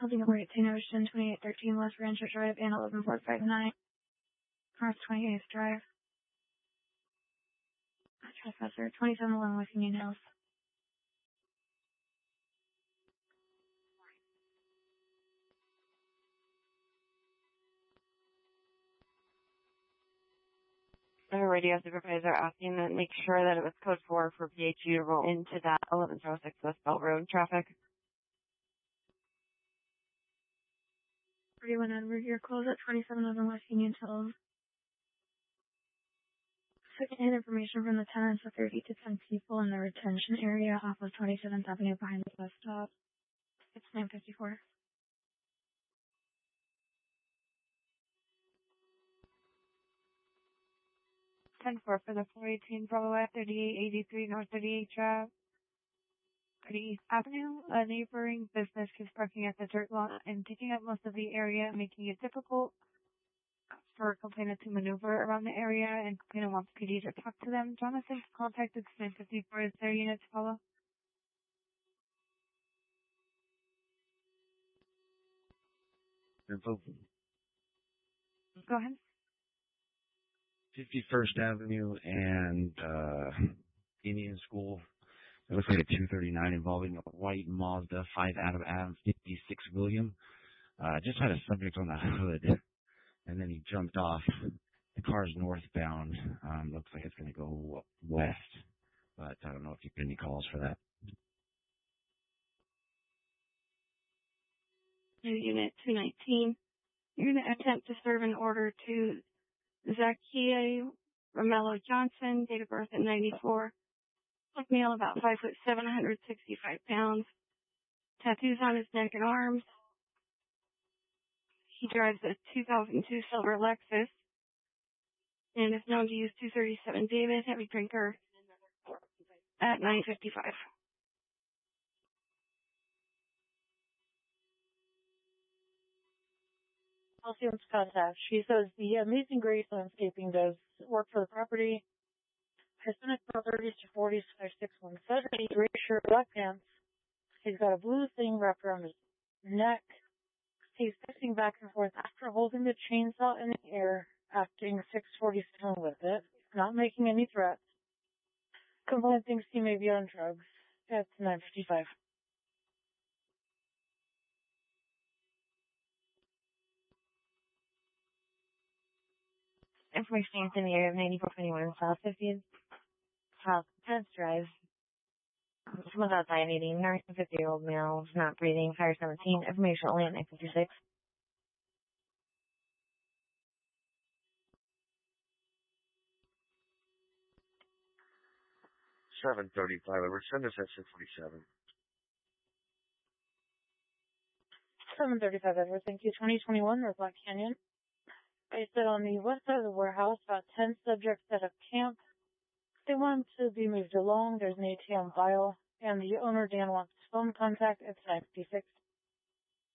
Holding over 18 Ocean, 2813 West Rancho Drive, and 11459 North 28th Drive. Trespasser, 2711 West Union Hills. Our radio supervisor asking to make sure that it was code 4 for PHU to roll into that 1106 West Belt Road traffic. 31 Edward, your calls at 2711 West Union Hills. Second-hand information from the tenants of 30 to 10 people in the retention area off of 27th Avenue behind the bus stop. It's 954. Ten four for the 418 Bravo at 3883 North 38th Drive. 38th Avenue. A neighboring business keeps parking at the dirt lot and taking up most of the area, making it difficult for a complainant to maneuver around the area, and complainant wants PD to talk to them. Jonathan contacted 954. Is their unit to follow? Info. Go ahead. 51st Avenue and Indian School. It looks like a 239 involving a white Mazda 5 Adam 56 William. Just had a subject on the hood, and then he jumped off. The car's northbound. Looks like it's going to go west, but I don't know if you get any calls for that. New Unit 219. You're going to attempt to serve an order to Zacchaeus Romello Johnson, date of birth at 94. Male, about 5'7", 165 pounds. Tattoos on his neck and arms. He drives a 2002 silver Lexus and is known to use 237 David, heavy drinker, at 955. Calcium's contact. She says the Amazing Grace Landscaping does work for the property. Hispanic male 30s to 40s, 5617, gray shirt, black pants. He's got a blue thing wrapped around his neck. He's pacing back and forth after holding the chainsaw in the air, acting 647 with it, not making any threats. Complainant thinks he may be on drugs. That's 955. Information in the area of 9421 South 50th, South 10th Drive. Someone's outside eating. 50-year-old male, not breathing, fire 17. Information only at 956. 735. Edward, send us at 647. 735 Edward, thank you. 2021 North Black Canyon. I said on the west side of the warehouse, about 10 subjects set up camp. They want to be moved along. There's an ATM file, and the owner, Dan, wants phone contact at 956.